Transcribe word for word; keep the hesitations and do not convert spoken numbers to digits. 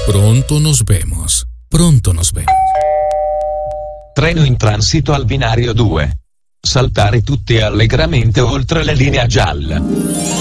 Pronto nos vemos. Pronto nos vemos. Treno in transito al binario due. Saltare tutti allegramente oltre la linea gialla.